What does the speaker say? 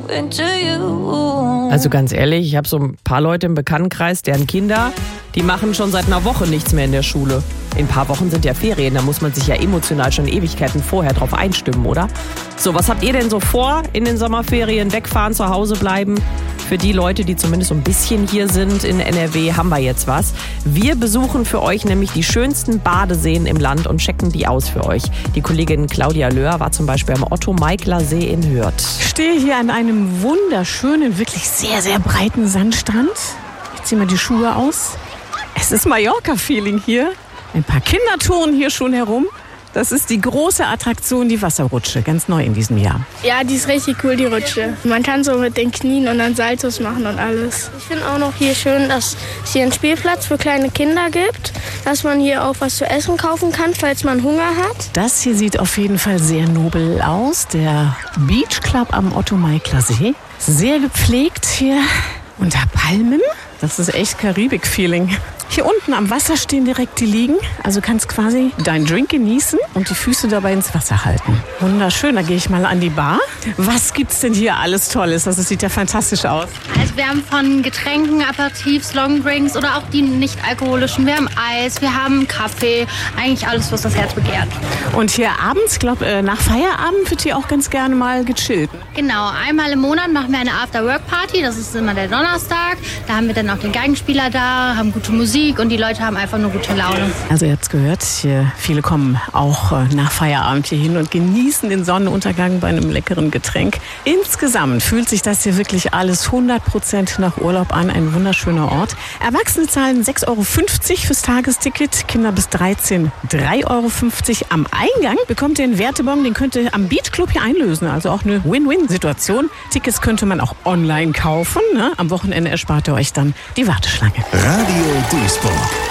into you. Also ganz ehrlich, ich habe so ein paar Leute im Bekanntenkreis, deren Kinder, die machen schon seit einer Woche nichts mehr in der Schule. In ein paar Wochen sind ja Ferien, da muss man sich ja emotional schon Ewigkeiten vorher drauf einstimmen, oder? So, was habt ihr denn so vor in den Sommerferien? Wegfahren, zu Hause bleiben? Für die Leute, die zumindest so ein bisschen hier sind in NRW, haben wir jetzt was. Wir besuchen für euch nämlich die schönsten Badeseen im Land und checken die aus für euch. Die Kollegin Claudia Löhr war zum Beispiel am Otto-Meikler-See in Hürth. Ich stehe hier an einem wunderschönen, wirklich sehr, sehr breiten Sandstrand. Ich ziehe mal die Schuhe aus. Es ist Mallorca-Feeling hier. Ein paar Kinder touren hier schon herum. Das ist die große Attraktion, die Wasserrutsche, ganz neu in diesem Jahr. Ja, die ist richtig cool, die Rutsche. Man kann so mit den Knien und dann Saltos machen und alles. Ich finde auch noch hier schön, dass es hier einen Spielplatz für kleine Kinder gibt, dass man hier auch was zu essen kaufen kann, falls man Hunger hat. Das hier sieht auf jeden Fall sehr nobel aus, der Beach Club am Otto-Meikler-See. Sehr gepflegt hier unter Palmen. Das ist echt Karibik-Feeling. Hier unten am Wasser stehen direkt die Liegen. Also kannst quasi deinen Drink genießen und die Füße dabei ins Wasser halten. Wunderschön, da gehe ich mal an die Bar. Was gibt's denn hier alles Tolles? Das sieht ja fantastisch aus. Also wir haben von Getränken, Aperitifs, Longdrinks oder auch die nicht alkoholischen. Wir haben Eis, wir haben Kaffee, eigentlich alles, was das Herz begehrt. Und hier abends, ich glaube nach Feierabend wird hier auch ganz gerne mal gechillt. Genau, einmal im Monat machen wir eine After-Work-Party, das ist immer der Donnerstag. Da haben wir dann auch den Geigenspieler da, haben gute Musik und die Leute haben einfach nur gute Laune. Also ihr habt's gehört, hier, viele kommen auch nach Feierabend hier hin und genießen den Sonnenuntergang bei einem leckeren Getränk. Insgesamt fühlt sich das hier wirklich alles 100% nach Urlaub an, ein wunderschöner Ort. Erwachsene zahlen 6,50 Euro fürs Tagesticket, Kinder bis 13 3,50 Euro. Am Eingang bekommt ihr einen Wertebon, den könnt ihr am Beachclub hier einlösen, also auch eine Win-Win-Situation. Tickets könnte man auch online kaufen, ne? Am Wochenende erspart ihr euch dann die Warteschlange. Radio Duisburg.